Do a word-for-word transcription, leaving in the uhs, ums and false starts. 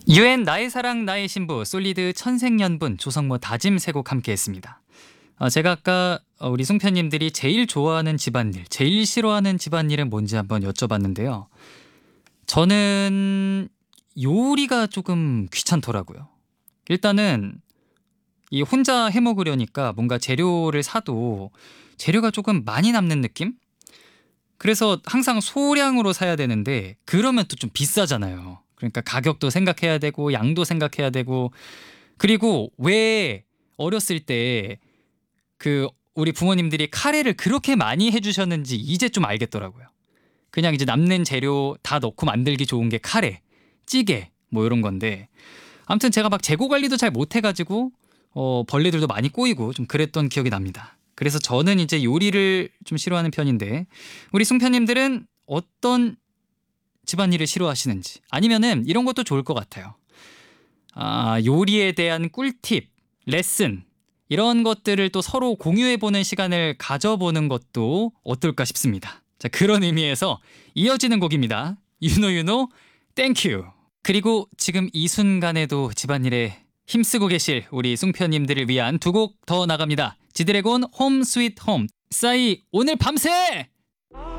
유엔 나의 사랑 나의 신부 솔리드 천생연분 조성모 다짐 세 곡 함께 했습니다. 어, 제가 아까 어, 우리 숭표님들이 제일 좋아하는 집안일, 제일 싫어하는 집안일은 뭔지 한번 여쭤봤는데요. 저는 요리가 조금 귀찮더라고요. 일단은 이 혼자 해 먹으려니까 뭔가 재료를 사도 재료가 조금 많이 남는 느낌? 그래서 항상 소량으로 사야 되는데 그러면 또 좀 비싸잖아요. 그러니까 가격도 생각해야 되고 양도 생각해야 되고, 그리고 왜 어렸을 때 그 우리 부모님들이 카레를 그렇게 많이 해주셨는지 이제 좀 알겠더라고요. 그냥 이제 남는 재료 다 넣고 만들기 좋은 게 카레, 찌개 뭐 이런 건데, 아무튼 제가 막 재고 관리도 잘 못해가지고 어, 벌레들도 많이 꼬이고 좀 그랬던 기억이 납니다. 그래서 저는 이제 요리를 좀 싫어하는 편인데, 우리 숭표님들은 어떤 집안일을 싫어하시는지, 아니면은 이런 것도 좋을 것 같아요. 아, 요리에 대한 꿀팁, 레슨, 이런 것들을 또 서로 공유해보는 시간을 가져보는 것도 어떨까 싶습니다. 자, 그런 의미에서 이어지는 곡입니다. 유노유노 땡큐. 그리고 지금 이 순간에도 집안일에 힘쓰고 계실 우리 숭표님들을 위한 두 곡 더 나갑니다. 지드래곤 홈 스윗 홈. 싸이 오늘 밤새